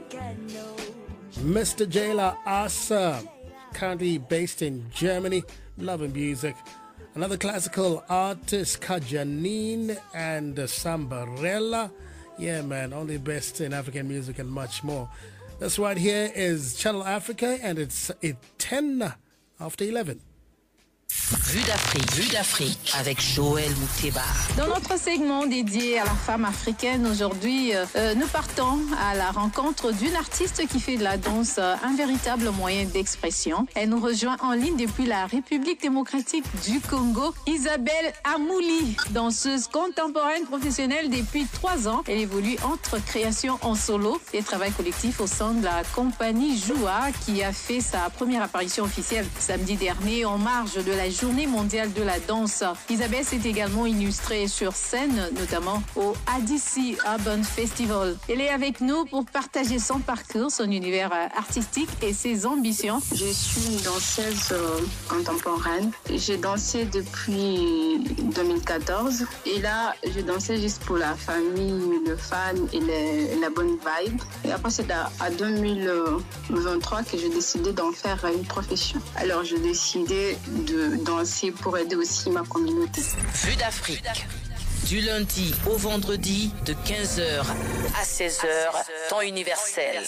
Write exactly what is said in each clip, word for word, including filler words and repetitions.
Mister Jayla Asa, currently based in Germany, loving music. Another classical artist, Kajanine and Sambarella. Yeah, man, only best in African music and much more. This right here is Channel Africa, and it's ten after eleven. Vue d'Afrique, Vue d'Afrique avec Joël Mouteba. Dans notre segment dédié à la femme africaine, aujourd'hui, euh, nous partons à la rencontre d'une artiste qui fait de la danse euh, un véritable moyen d'expression. Elle nous rejoint en ligne depuis la République démocratique du Congo, Isabelle Amouli, danseuse contemporaine professionnelle depuis trois ans. Elle évolue entre création en solo et travail collectif au sein de la compagnie Joua, qui a fait sa première apparition officielle samedi dernier en marge de la Journée mondiale de la danse. Isabelle s'est également illustrée sur scène, notamment au A D C Urban Festival. Elle est avec nous pour partager son parcours, son univers artistique et ses ambitions. Je suis une danseuse euh, contemporaine. J'ai dansé depuis deux mille quatorze et là, je dansais juste pour la famille, le fan et les, la bonne vibe. Et après, c'est à, à deux mille vingt-trois que j'ai décidé d'en faire une profession. Alors, j'ai décidé de danser pour aider aussi ma communauté. Vue d'Afrique, du lundi au vendredi de quinze heures à seize heures, temps universel.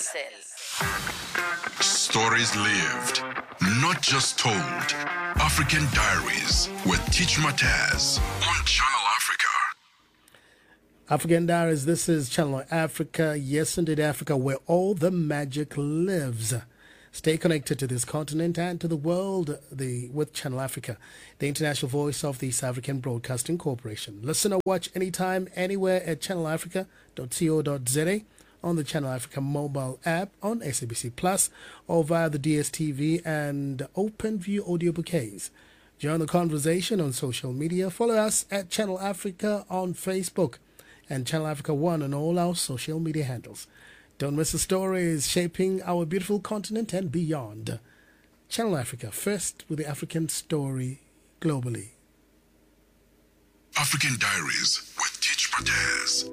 Stories lived, not just told. African Diaries with Teach Mataz on Channel Africa. African Diaries, this is Channel Africa. Yes, indeed, Africa, where all the magic lives. Stay connected to this continent and to the world the, with Channel Africa, the international voice of the South African Broadcasting Corporation. Listen or watch anytime, anywhere at channel africa dot co dot za, on the Channel Africa mobile app, on S A B C Plus, or via the D S T V and OpenView audio bouquets. Join the conversation on social media. Follow us at Channel Africa on Facebook and Channel Africa One on all our social media handles. Don't miss the stories shaping our beautiful continent and beyond. Channel Africa, first with the African story globally. African Diaries with Teach Mataz.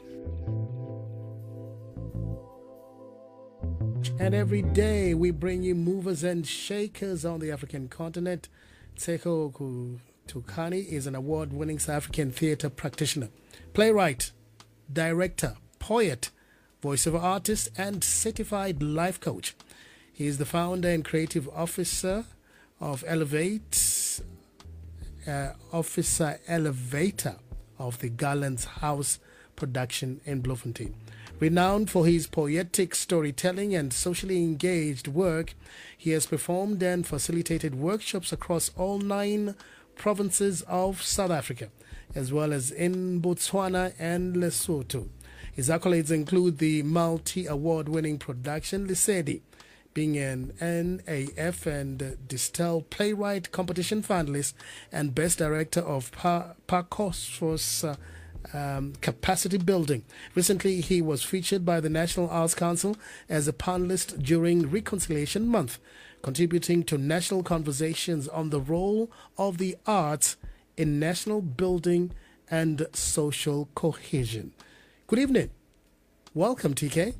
And every day we bring you movers and shakers on the African continent. Tseko Tukani is an award-winning South African theatre practitioner, playwright, director, poet, voiceover artist, and certified life coach. He is the founder and creative officer of Elevate, uh, Officer Elevator of the Garland's House production in Bloemfontein. Renowned for his poetic storytelling and socially engaged work, he has performed and facilitated workshops across all nine provinces of South Africa, as well as in Botswana and Lesotho. His accolades include the multi-award-winning production Lesedi, being an N A F and Distel Playwright Competition finalist and Best Director of Parcosphorus uh, um, Capacity Building. Recently, he was featured by the National Arts Council as a panelist during Reconciliation Month, contributing to national conversations on the role of the arts in national building and social cohesion. Good evening. Welcome, T K.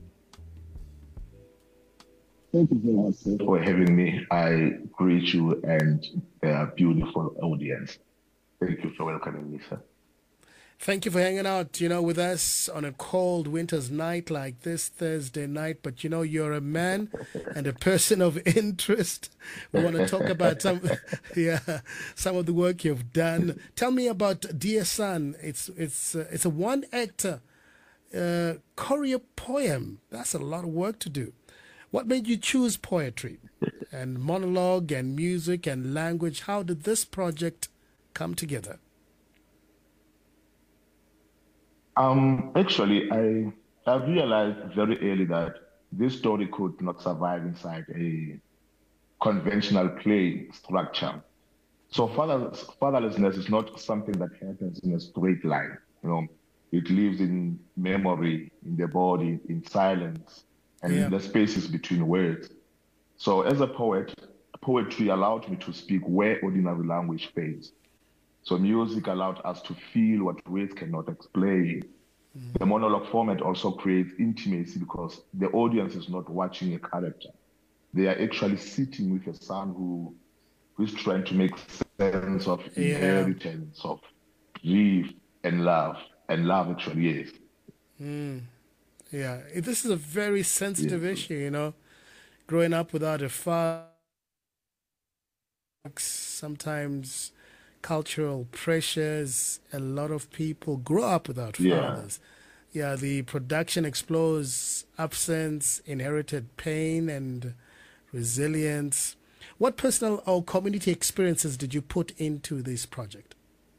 Thank you very much for having me. I greet you and a beautiful audience. Thank you for welcoming me, sir. Thank you for hanging out, you know, with us on a cold winter's night like this Thursday night. But, you know, you're a man and a person of interest. We want to talk about some, yeah, some of the work you've done. Tell me about Dear Son. It's it's uh, it's a one-actor uh, choreo poem. That's a lot of work to do. What made you choose poetry and monologue and music and language? How did this project come together? Um, actually, I I realized very early that this story could not survive inside a conventional play structure. So father, fatherlessness is not something that happens in a straight line. You know, it lives in memory, in the body, in silence, and yeah. in the spaces between words. So as a poet, poetry allowed me to speak where ordinary language fails. So music allowed us to feel what words cannot explain. The monologue format also creates intimacy because the audience is not watching a character. They are actually sitting with a son who, who is trying to make sense of Yeah. inheritance, of grief and love. And love actually is. Yeah, it- this is a very sensitive Yes. issue, you know. Growing up without a father, sometimes cultural pressures, a lot of people grow up without Yeah. fathers. Yeah, the production explores absence, inherited pain, and resilience. What personal or community experiences did you put into this project?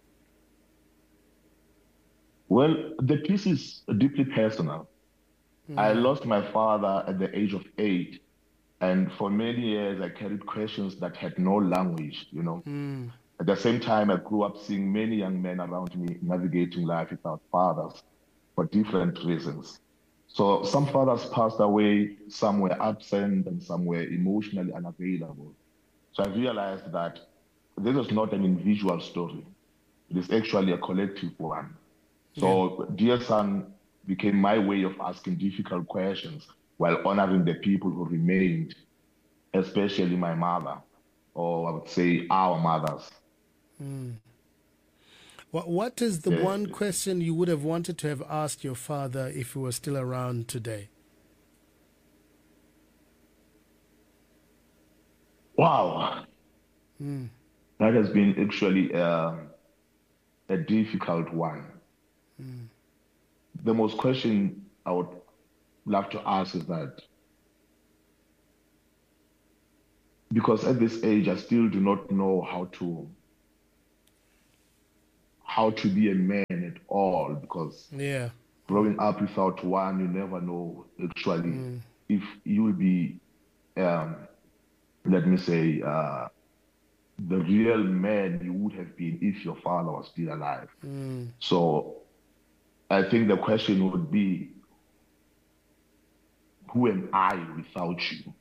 Well, the piece is deeply personal. I lost my father at the age of eight, and for many years I carried questions that had no language, you know. At the same time, I grew up seeing many young men around me navigating life without fathers for different reasons. So some fathers passed away, some were absent, and some were emotionally unavailable. So I realized that this is not an individual story. It is actually a collective one. So Dear Son became my way of asking difficult questions while honoring the people who remained, especially my mother, or I would say our mothers. What What is the Yes. one question you would have wanted to have asked your father if he were still around today? Wow. That has been actually uh, a difficult one. The most question I would love to ask is that because at this age I still do not know how to how to be a man at all, because Yeah. growing up without one, you never know actually if you will be, um, let me say, uh, the real man you would have been if your father was still alive. So I think the question would be, who am I without you?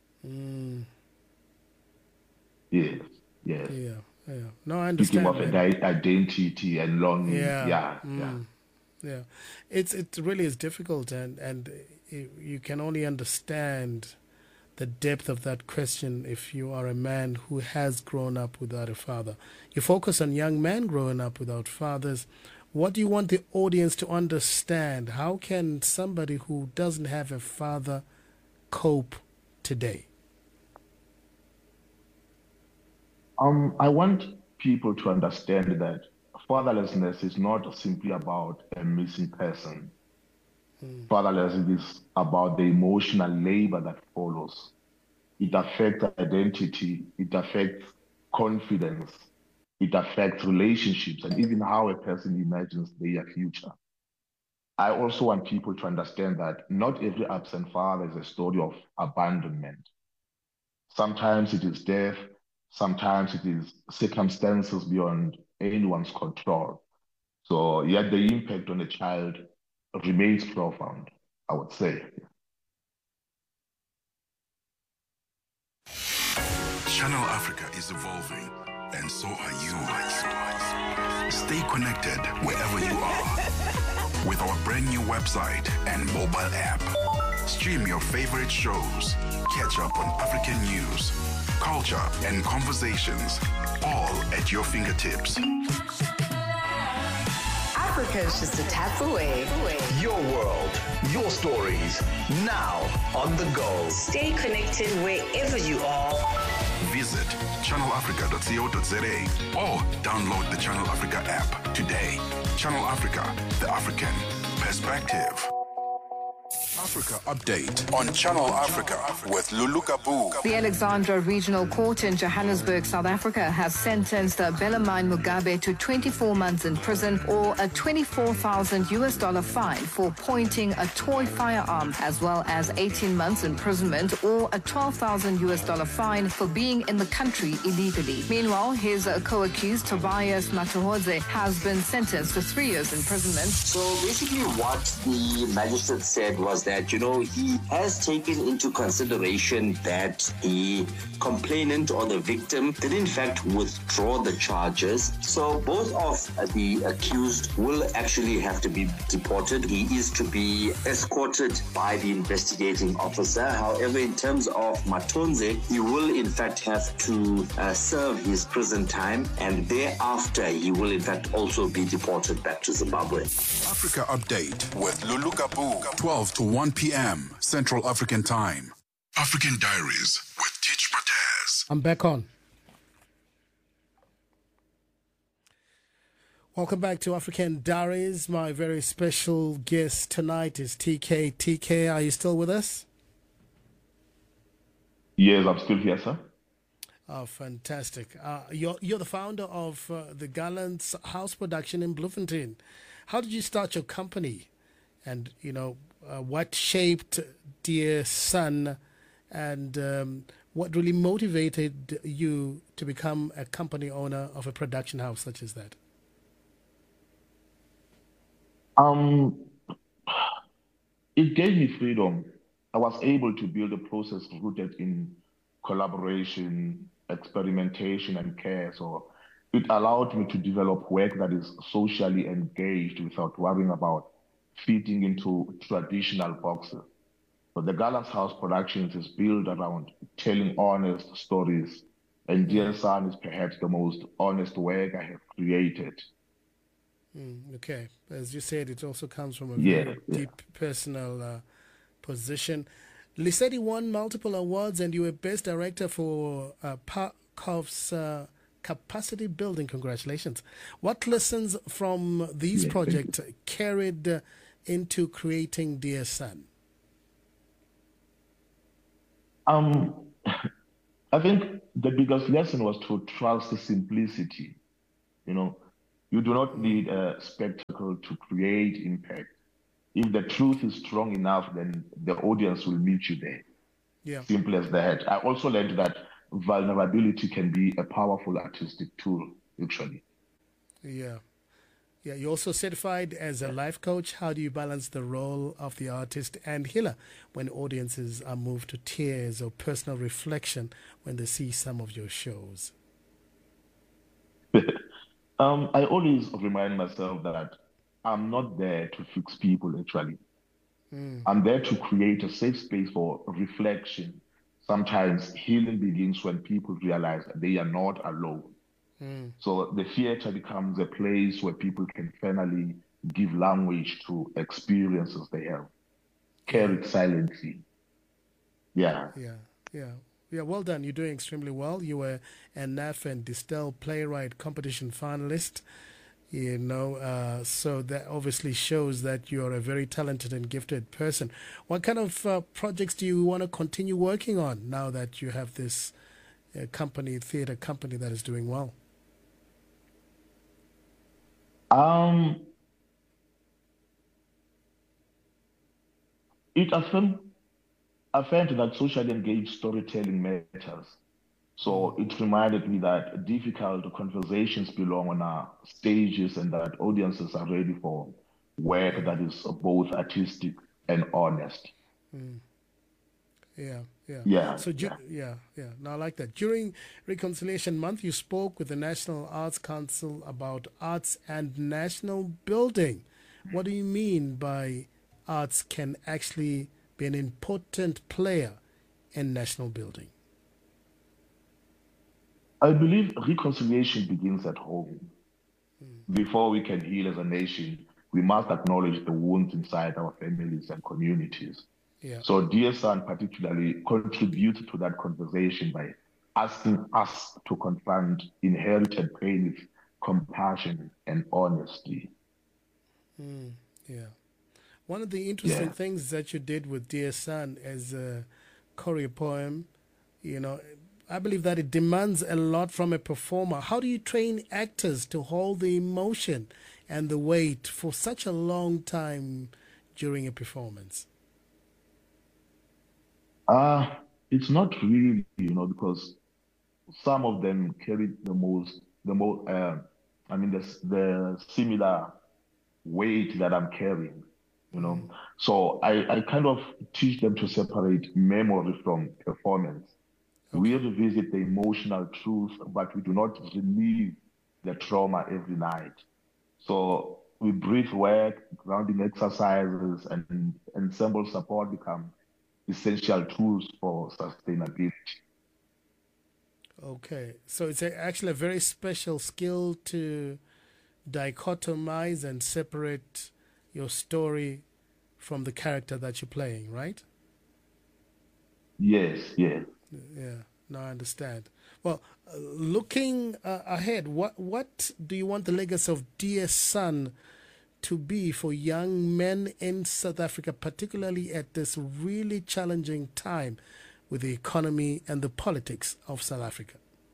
Yes, yes. Yeah. Yeah. No, I Speaking understand. of a man. di- identity and longing, Yeah. yeah, yeah. Yeah, it's it really is difficult, and and you you can only understand the depth of that question if you are a man who has grown up without a father. You focus on young men growing up without fathers. What do you want the audience to understand? How can somebody who doesn't have a father cope today? Um, I want people to understand that fatherlessness is not simply about a missing person. Fatherlessness is about the emotional labor that follows. It affects identity, it affects confidence, it affects relationships, and even how a person imagines their future. I also want people to understand that not every absent father is a story of abandonment. Sometimes it is death, sometimes it is circumstances beyond anyone's control. So yet the impact on a child remains profound, I would say. Channel Africa is evolving, and so are you. Stay connected wherever you are with our brand new website and mobile app. Stream your favorite shows, catch up on African news, culture, and conversations, all at your fingertips. Africa is just a tap away. Your world, your stories, now on the go. Stay connected wherever you are. Visit channel africa dot co dot za or download the Channel Africa app today. Channel Africa, the African perspective. Africa Update on Channel Africa with Lulu Kabu. The Alexandra Regional Court in Johannesburg, South Africa, has sentenced Bellarmine Mugabe to twenty-four months in prison or a twenty-four thousand U S dollar fine for pointing a toy firearm, as well as eighteen months imprisonment or a twelve thousand U S dollar fine for being in the country illegally. Meanwhile, his co-accused Tobias Matuhodze has been sentenced to three years imprisonment. So basically what the magistrate said was that that, you know, he has taken into consideration that the complainant or the victim did in fact withdraw the charges. So both of the accused will actually have to be deported. He is to be escorted by the investigating officer. However, in terms of Matonze, he will in fact have to uh, serve his prison time, and thereafter he will in fact also be deported back to Zimbabwe. Africa Update with Lulu Kabu, twelve to one p.m. Central African Time. African Diaries with Teach Matez. I'm back on. Welcome back to African Diaries. My very special guest tonight is T K. T K, are you still with us? Yes, I'm still here, sir. Oh, fantastic. Uh, you're, you're the founder of uh, the Gallant's House Production in Bloemfontein. How did you start your company? And, you know, uh, what shaped Dear Son, and um, what really motivated you to become a company owner of a production house such as that? Um, it gave me freedom. I was able to build a process rooted in collaboration, experimentation, and care. So it allowed me to develop work that is socially engaged without worrying about fitting into traditional boxes. So the Gallant's House Productions is built around telling honest stories, and Dear Son is perhaps the most honest work I have created. Mm, okay. As you said, it also comes from a Yeah, very yeah. deep personal uh, position. Lissetti won multiple awards, and you were Best Director for uh, Parkov's uh, Capacity Building. Congratulations. What lessons from these Yeah, projects carried uh, into creating Dear Son? Um, I think the biggest lesson was to trust the simplicity. You know, you do not need a spectacle to create impact. If the truth is strong enough, then the audience will meet you there. Yeah. Simple as that. I also learned that vulnerability can be a powerful artistic tool, actually. Yeah. Yeah, you're also certified as a life coach. How do you balance the role of the artist and healer when audiences are moved to tears or personal reflection when they see some of your shows? um, I always remind myself that I'm not there to fix people, actually. Mm. I'm there to create a safe space for reflection. Sometimes healing begins when people realize that they are not alone. Mm. So the theater becomes a place where people can finally give language to experiences they have carried silently. Yeah. Yeah, yeah. Yeah, well done. You're doing extremely well. You were a N A F and Distel Playwright Competition finalist. You know, uh, so that obviously shows that you're a very talented and gifted person. What kind of uh, projects do you want to continue working on now that you have this uh, company, theater company that is doing well? Um, it affirmed, affirmed that socially engaged storytelling matters. So it reminded me that difficult conversations belong on our stages and that audiences are ready for work that is both artistic and honest. Mm. Yeah, yeah. Yeah, So, yeah. yeah, yeah. Now, I like that. During Reconciliation Month, you spoke with the National Arts Council about arts and national building. What do you mean by arts can actually be an important player in national building? I believe reconciliation begins at home. Before we can heal as a nation, we must acknowledge the wounds inside our families and communities. Yeah. So Dear Son particularly contributes to that conversation by asking us to confront inherited pain with compassion and honesty. Mm, yeah. One of the interesting Yeah. things that you did with Dear Son as a choreo poem, you know, I believe that it demands a lot from a performer. How do you train actors to hold the emotion and the weight for such a long time during a performance? Uh, it's not really, you know, because some of them carry the most, the most, uh, I mean, the, the similar weight that I'm carrying. you know. So I, I kind of teach them to separate memory from performance. Okay. We revisit the emotional truth, but we do not relieve the trauma every night. So we breathe work, grounding exercises, and ensemble support become essential tools for sustainability. Okay, so it's a, actually a very special skill to dichotomize and separate your story from the character that you're playing, right? Yes, yes. Yeah, no, I understand. Well, uh, looking uh, ahead, what what do you want the legacy of Dear Son to be for young men in South Africa, particularly at this really challenging time with the economy and the politics of South Africa?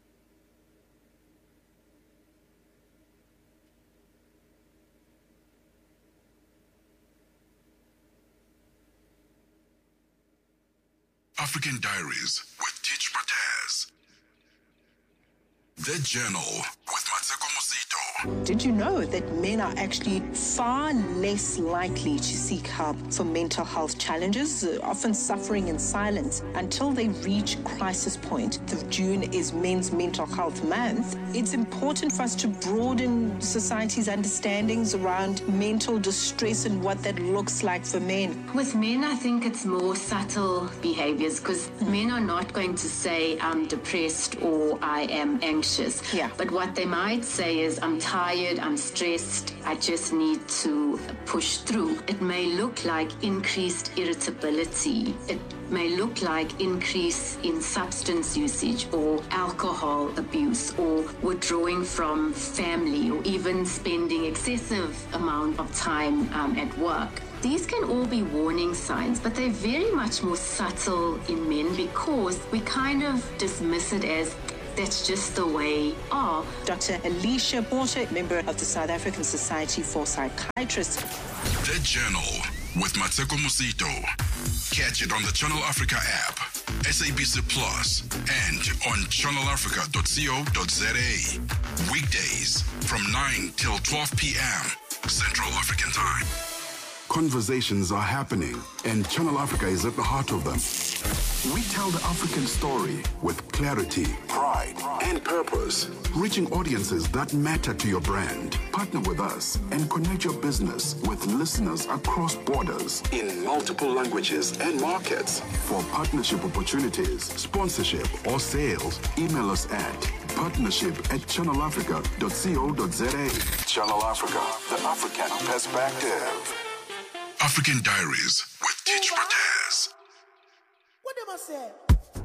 African Diaries with Teach Mataz. The Journal with Mateko Mosito. Did you know that men are actually far less likely to seek help for mental health challenges, uh, often suffering in silence until they reach crisis point? The June is Men's Mental Health Month. It's important for us to broaden society's understandings around mental distress and what that looks like for men. With men, I think it's more subtle behaviors, because men are not going to say, I'm depressed or I am anxious. Yeah. But what they might say is, I'm tired, I'm stressed, I just need to push through. It may look like increased irritability. It may look like increase in substance usage or alcohol abuse or withdrawing from family or even spending excessive amount of time um, at work. These can all be warning signs, but they're very much more subtle in men because we kind of dismiss it as that's just the way are. Doctor Alicia Porter, member of the South African Society for Psychiatrists. The Journal with Mateko Mosito. Catch it on the Channel Africa app, S A B C Plus, and on channel africa dot co dot za. Weekdays from nine till twelve p.m. Central African Time. Conversations are happening, and Channel Africa is at the heart of them. We tell the African story with clarity, pride, and purpose, reaching audiences that matter to your brand. Partner with us and connect your business with listeners across borders in multiple languages and markets. For partnership opportunities, sponsorship, or sales, email us at partnership at channel africa dot co dot za. Channel Africa, the African perspective. African Diaries with Teach Mataz. What am I saying?